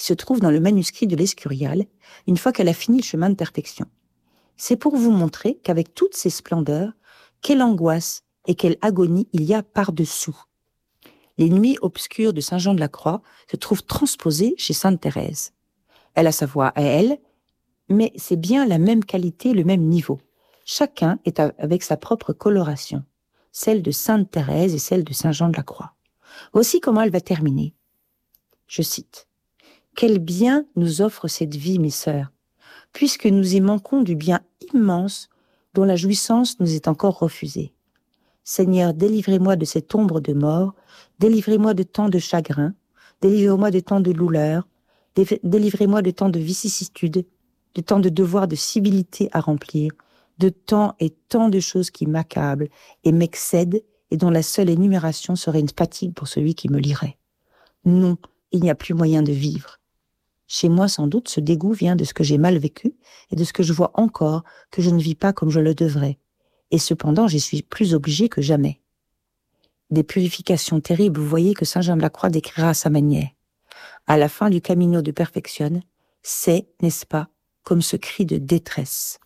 qui se trouve dans le manuscrit de l'Escurial, une fois qu'elle a fini le chemin de perfection. C'est pour vous montrer qu'avec toutes ces splendeurs, quelle angoisse et quelle agonie il y a par-dessous. Les nuits obscures de Saint Jean de la Croix se trouvent transposées chez Sainte Thérèse. Elle a sa voix à elle, mais c'est bien la même qualité, le même niveau. Chacun est avec sa propre coloration, celle de Sainte Thérèse et celle de Saint Jean de la Croix. Voici comment elle va terminer. Je cite. « Quel bien nous offre cette vie, mes sœurs, puisque nous y manquons du bien immense dont la jouissance nous est encore refusée. Seigneur, délivrez-moi de cette ombre de mort, délivrez-moi de tant de chagrin, délivrez-moi de tant de douleurs, délivrez-moi de tant de vicissitudes, de tant de devoirs de civilité à remplir, de tant et tant de choses qui m'accablent et m'excèdent et dont la seule énumération serait une fatigue pour celui qui me lirait. Non, il n'y a plus moyen de vivre. Chez moi, sans doute, ce dégoût vient de ce que j'ai mal vécu et de ce que je vois encore que je ne vis pas comme je le devrais. Et cependant, j'y suis plus obligée que jamais. » Des purifications terribles, vous voyez, que Saint Jean de la Croix décrira à sa manière. À la fin du Camino de Perfection, c'est, n'est-ce pas, comme ce cri de détresse.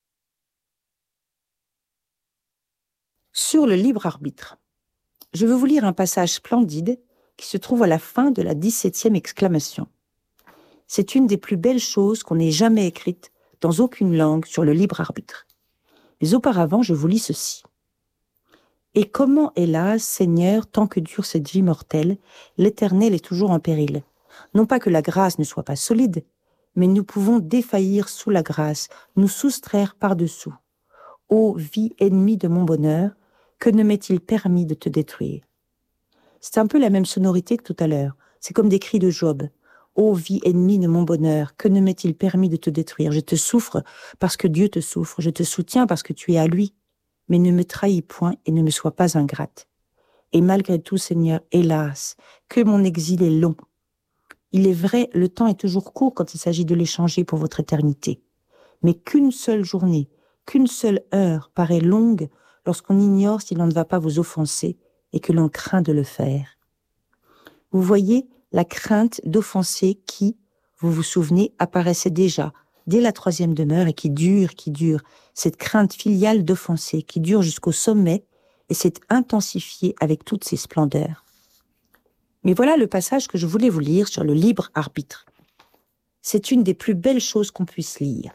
Sur le libre arbitre, je veux vous lire un passage splendide qui se trouve à la fin de la 17e exclamation. C'est une des plus belles choses qu'on ait jamais écrites dans aucune langue sur le libre arbitre. Mais auparavant, je vous lis ceci. « Et comment, hélas, Seigneur, tant que dure cette vie mortelle, l'Éternel est toujours en péril. Non pas que la grâce ne soit pas solide, mais nous pouvons défaillir sous la grâce, nous soustraire par-dessous. Ô vie ennemie de mon bonheur, que ne m'est-il permis de te détruire ?» C'est un peu la même sonorité que tout à l'heure. C'est comme des cris de Job. Ô vie ennemie de mon bonheur, que ne m'est-il permis de te détruire? Je te souffre parce que Dieu te souffre, je te soutiens parce que tu es à lui, mais ne me trahis point et ne me sois pas ingrate. Et malgré tout, Seigneur, hélas, que mon exil est long. Il est vrai, le temps est toujours court quand il s'agit de l'échanger pour votre éternité, mais qu'une seule journée, qu'une seule heure paraît longue lorsqu'on ignore si l'on ne va pas vous offenser et que l'on craint de le faire. Vous voyez la crainte d'offenser qui, vous vous souvenez, apparaissait déjà dès la 3e demeure et qui dure, cette crainte filiale d'offenser qui dure jusqu'au sommet et s'est intensifiée avec toutes ses splendeurs. Mais voilà le passage que je voulais vous lire sur le libre arbitre. C'est une des plus belles choses qu'on puisse lire.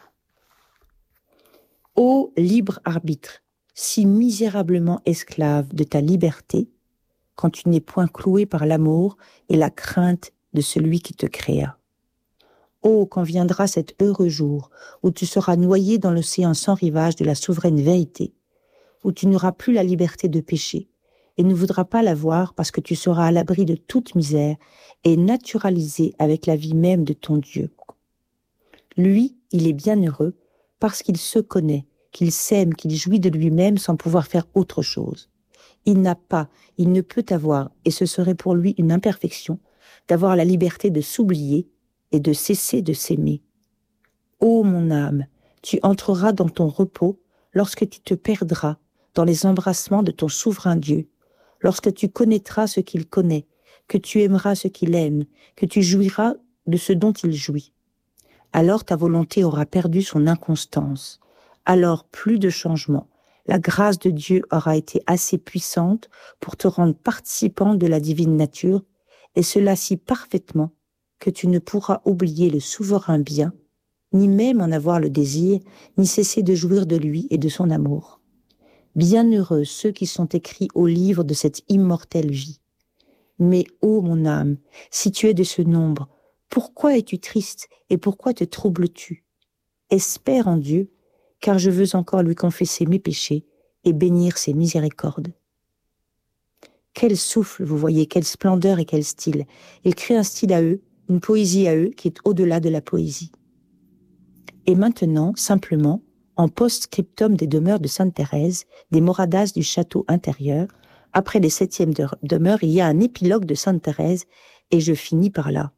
Ô libre arbitre, si misérablement esclave de ta liberté, quand tu n'es point cloué par l'amour et la crainte de celui qui te créa. Oh, quand viendra cet heureux jour où tu seras noyé dans l'océan sans rivage de la souveraine vérité, où tu n'auras plus la liberté de pécher et ne voudras pas l'avoir parce que tu seras à l'abri de toute misère et naturalisé avec la vie même de ton Dieu. Lui, il est bien heureux parce qu'il se connaît, qu'il s'aime, qu'il jouit de lui-même sans pouvoir faire autre chose. Il n'a pas, il ne peut avoir, et ce serait pour lui une imperfection, d'avoir la liberté de s'oublier et de cesser de s'aimer. Ô mon âme, tu entreras dans ton repos lorsque tu te perdras dans les embrassements de ton souverain Dieu, lorsque tu connaîtras ce qu'il connaît, que tu aimeras ce qu'il aime, que tu jouiras de ce dont il jouit. Alors ta volonté aura perdu son inconstance, alors plus de changement. La grâce de Dieu aura été assez puissante pour te rendre participant de la divine nature, et cela si parfaitement que tu ne pourras oublier le souverain bien, ni même en avoir le désir, ni cesser de jouir de lui et de son amour. Bienheureux ceux qui sont écrits au livre de cette immortelle vie. Mais, ô mon âme, si tu es de ce nombre, pourquoi es-tu triste et pourquoi te troubles-tu? Espère en Dieu, car je veux encore lui confesser mes péchés et bénir ses miséricordes. Quel souffle, vous voyez, quelle splendeur et quel style. Il crée un style à eux, une poésie à eux qui est au-delà de la poésie. Et maintenant, simplement, en post-scriptum des demeures de Sainte Thérèse, des moradas du château intérieur, après les 7e demeures, il y a un épilogue de Sainte Thérèse, et je finis par là.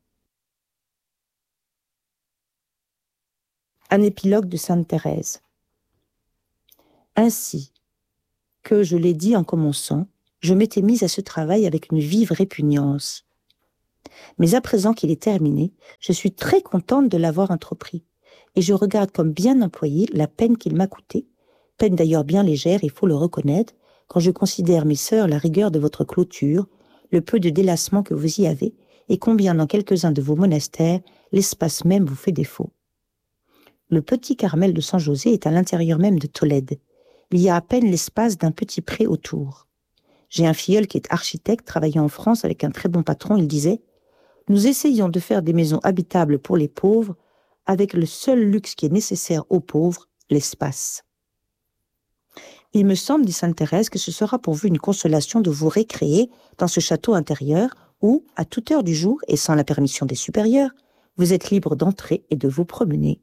Un épilogue de Sainte Thérèse. Ainsi que je l'ai dit en commençant, je m'étais mise à ce travail avec une vive répugnance. Mais à présent qu'il est terminé, je suis très contente de l'avoir entrepris. Et je regarde comme bien employée la peine qu'il m'a coûtée, peine d'ailleurs bien légère, il faut le reconnaître, quand je considère, mes sœurs, la rigueur de votre clôture, le peu de délassement que vous y avez, et combien dans quelques-uns de vos monastères, l'espace même vous fait défaut. Le petit Carmel de Saint-José est à l'intérieur même de Tolède. Il y a à peine l'espace d'un petit pré autour. J'ai un filleul qui est architecte, travaillant en France avec un très bon patron, il disait « Nous essayons de faire des maisons habitables pour les pauvres, avec le seul luxe qui est nécessaire aux pauvres, l'espace. » Il me semble, dit sainte Thérèse, que ce sera pour vous une consolation de vous récréer dans ce château intérieur où, à toute heure du jour et sans la permission des supérieurs, vous êtes libre d'entrer et de vous promener.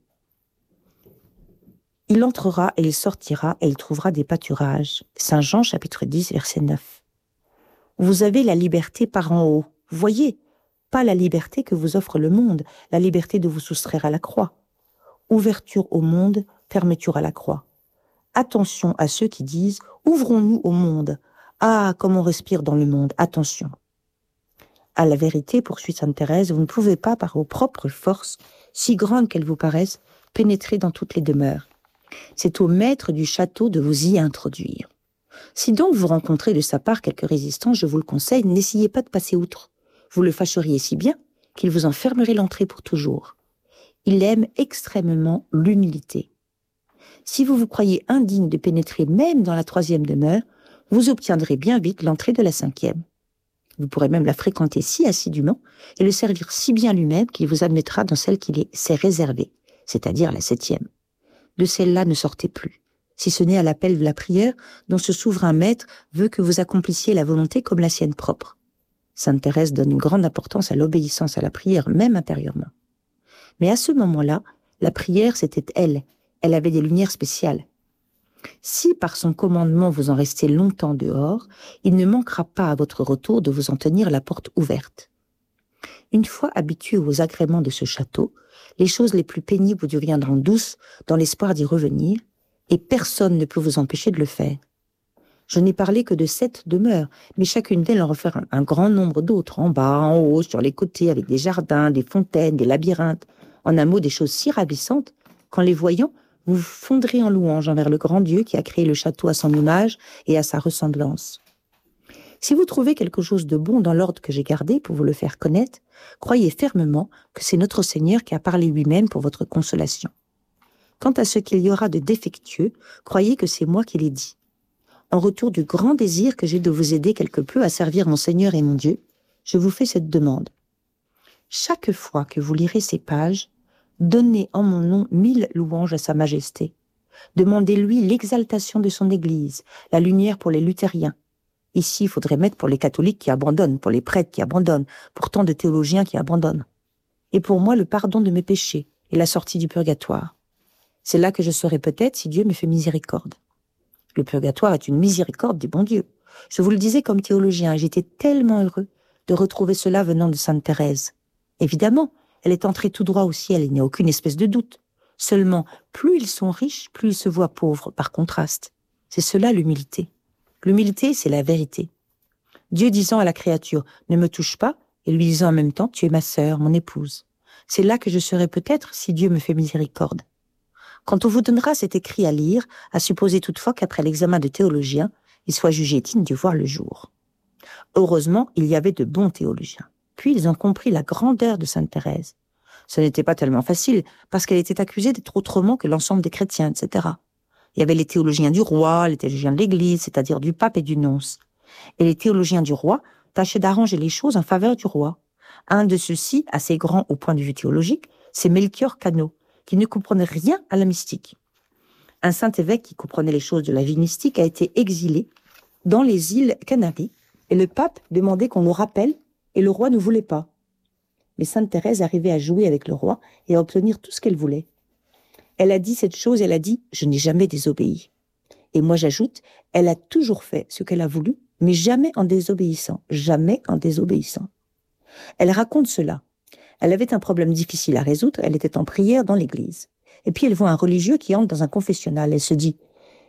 Il entrera et il sortira et il trouvera des pâturages. Saint Jean, chapitre 10, verset 9. Vous avez la liberté par en haut. Vous voyez, pas la liberté que vous offre le monde, la liberté de vous soustraire à la croix. Ouverture au monde, fermeture à la croix. Attention à ceux qui disent « Ouvrons-nous au monde ». Ah, comme on respire dans le monde, attention. À la vérité, poursuit sainte Thérèse, vous ne pouvez pas, par vos propres forces, si grandes qu'elles vous paraissent, pénétrer dans toutes les demeures. C'est au maître du château de vous y introduire. Si donc vous rencontrez de sa part quelques résistance, je vous le conseille, n'essayez pas de passer outre. Vous le fâcheriez si bien qu'il vous en fermerait l'entrée pour toujours. Il aime extrêmement l'humilité. Si vous vous croyez indigne de pénétrer même dans la 3e demeure, vous obtiendrez bien vite l'entrée de la 5e. Vous pourrez même la fréquenter si assidûment et le servir si bien lui-même qu'il vous admettra dans celle qu'il s'est réservée, c'est-à-dire la 7e. De celle-là ne sortez plus, si ce n'est à l'appel de la prière dont ce souverain maître veut que vous accomplissiez la volonté comme la sienne propre. Sainte Thérèse donne une grande importance à l'obéissance à la prière, même intérieurement. Mais à ce moment-là, la prière, c'était elle. Elle avait des lumières spéciales. Si par son commandement vous en restez longtemps dehors, il ne manquera pas à votre retour de vous en tenir la porte ouverte. Une fois habitué aux agréments de ce château, les choses les plus pénibles vous deviendront douces dans l'espoir d'y revenir, et personne ne peut vous empêcher de le faire. Je n'ai parlé que de 7 demeures, mais chacune d'elles en refaire un grand nombre d'autres, en bas, en haut, sur les côtés, avec des jardins, des fontaines, des labyrinthes, en un mot des choses si ravissantes, qu'en les voyant, vous fondrez en louange envers le grand Dieu qui a créé le château à son image et à sa ressemblance. Si vous trouvez quelque chose de bon dans l'ordre que j'ai gardé pour vous le faire connaître, croyez fermement que c'est notre Seigneur qui a parlé lui-même pour votre consolation. Quant à ce qu'il y aura de défectueux, croyez que c'est moi qui l'ai dit. En retour du grand désir que j'ai de vous aider quelque peu à servir mon Seigneur et mon Dieu, je vous fais cette demande. Chaque fois que vous lirez ces pages, donnez en mon nom 1000 louanges à sa majesté. Demandez-lui l'exaltation de son Église, la lumière pour les luthériens. Ici, il faudrait mettre pour les catholiques qui abandonnent, pour les prêtres qui abandonnent, pour tant de théologiens qui abandonnent. Et pour moi, le pardon de mes péchés et la sortie du purgatoire. C'est là que je serai peut-être si Dieu me fait miséricorde. Le purgatoire est une miséricorde du bon Dieu. Je vous le disais comme théologien, et j'étais tellement heureux de retrouver cela venant de sainte Thérèse. Évidemment, elle est entrée tout droit au ciel, il n'y a aucune espèce de doute. Seulement, plus ils sont riches, plus ils se voient pauvres, par contraste. C'est cela l'humilité. L'humilité, c'est la vérité. Dieu disant à la créature « Ne me touche pas », et lui disant en même temps « Tu es ma sœur, mon épouse ». C'est là que je serai peut-être si Dieu me fait miséricorde. Quand on vous donnera cet écrit à lire, à supposer toutefois qu'après l'examen de théologien, il soit jugé digne de voir le jour. Heureusement, il y avait de bons théologiens. Puis ils ont compris la grandeur de sainte Thérèse. Ce n'était pas tellement facile, parce qu'elle était accusée d'être autrement que l'ensemble des chrétiens, etc. Il y avait les théologiens du roi, les théologiens de l'Église, c'est-à-dire du pape et du nonce. Et les théologiens du roi tâchaient d'arranger les choses en faveur du roi. Un de ceux-ci, assez grand au point de vue théologique, c'est Melchior Cano, qui ne comprenait rien à la mystique. Un saint évêque qui comprenait les choses de la vie mystique a été exilé dans les îles Canaries, et le pape demandait qu'on le rappelle, et le roi ne voulait pas. Mais sainte Thérèse arrivait à jouer avec le roi et à obtenir tout ce qu'elle voulait. Elle a dit cette chose, elle a dit « Je n'ai jamais désobéi ». Et moi j'ajoute, elle a toujours fait ce qu'elle a voulu, mais jamais en désobéissant, jamais en désobéissant. Elle raconte cela. Elle avait un problème difficile à résoudre, elle était en prière dans l'église. Et puis elle voit un religieux qui entre dans un confessionnal. Elle se dit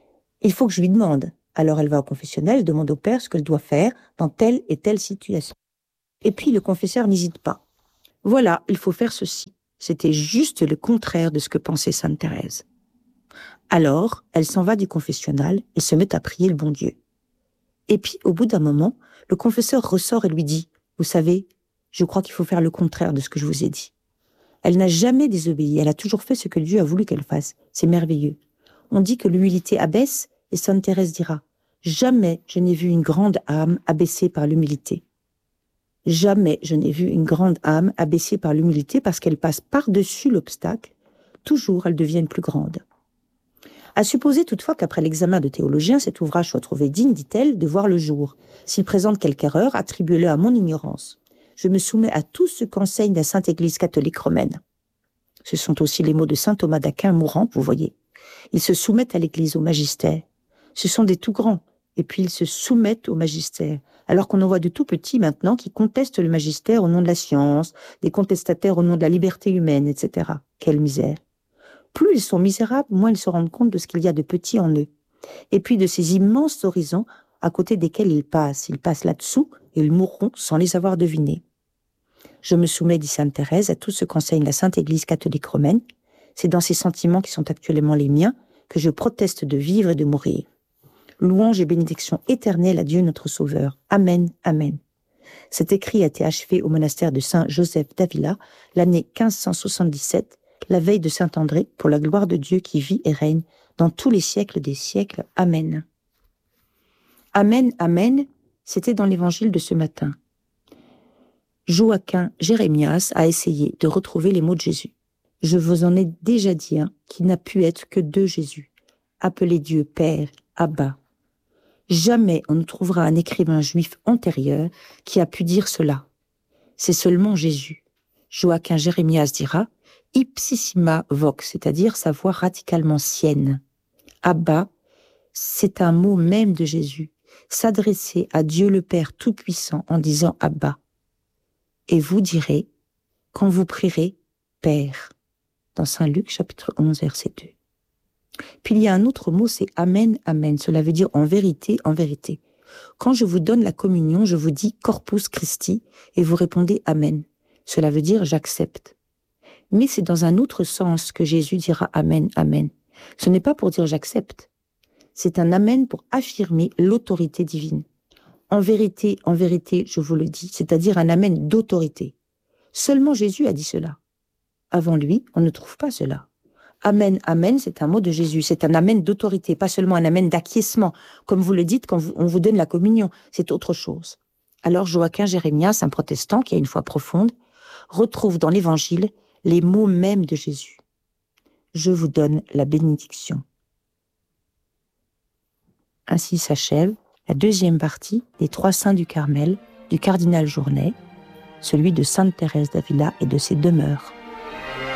« Il faut que je lui demande ». Alors elle va au confessionnal, demande au père ce qu'elle doit faire dans telle et telle situation. Et puis le confesseur n'hésite pas. Voilà, il faut faire ceci. C'était juste le contraire de ce que pensait Sainte Thérèse. Alors, elle s'en va du confessionnal et se met à prier le bon Dieu. Et puis, au bout d'un moment, le confesseur ressort et lui dit « Vous savez, je crois qu'il faut faire le contraire de ce que je vous ai dit. » Elle n'a jamais désobéi, elle a toujours fait ce que Dieu a voulu qu'elle fasse. C'est merveilleux. On dit que l'humilité abaisse, et Sainte Thérèse dira « Jamais je n'ai vu une grande âme abaissée par l'humilité. » Jamais je n'ai vu une grande âme abaissée par l'humilité parce qu'elle passe par-dessus l'obstacle. Toujours, elle devient plus grande. À supposer toutefois qu'après l'examen de théologien, cet ouvrage soit trouvé digne, dit-elle, de voir le jour. S'il présente quelque erreur, attribuez-le à mon ignorance. Je me soumets à tout ce qu'enseigne la Sainte Église catholique romaine. Ce sont aussi les mots de saint Thomas d'Aquin mourant, vous voyez. Ils se soumettent à l'Église, au magistère. Ce sont des tout grands, et puis ils se soumettent au magistère. Alors qu'on en voit de tout petits maintenant qui contestent le magistère au nom de la science, des contestataires au nom de la liberté humaine, etc. Quelle misère! Plus ils sont misérables, moins ils se rendent compte de ce qu'il y a de petit en eux. Et puis de ces immenses horizons à côté desquels ils passent. Ils passent là-dessous et ils mourront sans les avoir devinés. Je me soumets, dit Sainte Thérèse, à tout ce qu'enseigne la Sainte Église catholique romaine. C'est dans ces sentiments qui sont actuellement les miens que je proteste de vivre et de mourir. Louange et bénédiction éternelle à Dieu notre Sauveur. Amen, amen. Cet écrit a été achevé au monastère de Saint Joseph d'Avila, l'année 1577, la veille de Saint-André, pour la gloire de Dieu qui vit et règne dans tous les siècles des siècles. Amen. Amen, amen, c'était dans l'évangile de ce matin. Joachim Jérémias a essayé de retrouver les mots de Jésus. Je vous en ai déjà dit un, qui n'a pu être que de Jésus. Appelez Dieu Père, Abba. Jamais on ne trouvera un écrivain juif antérieur qui a pu dire cela. C'est seulement Jésus. Joachim Jérémias dira « ipsissima vox », c'est-à-dire sa voix radicalement sienne. Abba, c'est un mot même de Jésus, s'adresser à Dieu le Père Tout-Puissant en disant « Abba ». Et vous direz, quand vous prierez, « Père », dans Saint Luc, chapitre 11, verset 2. Puis il y a un autre mot, c'est Amen, Amen. Cela veut dire en vérité, en vérité. Quand je vous donne la communion, je vous dis Corpus Christi et vous répondez Amen. Cela veut dire j'accepte. Mais c'est dans un autre sens que Jésus dira Amen, Amen. Ce n'est pas pour dire j'accepte. C'est un Amen pour affirmer l'autorité divine. En vérité, je vous le dis, c'est-à-dire un Amen d'autorité. Seulement Jésus a dit cela. Avant lui, on ne trouve pas cela. Amen, amen, c'est un mot de Jésus, c'est un amen d'autorité, pas seulement un amen d'acquiescement, comme vous le dites quand on vous donne la communion, c'est autre chose. Alors Joachim Jérémias, un protestant qui a une foi profonde, retrouve dans l'Évangile les mots mêmes de Jésus. Je vous donne la bénédiction. Ainsi s'achève la deuxième partie des 3 saints du Carmel, du cardinal Journet, celui de Sainte Thérèse d'Avila et de ses demeures.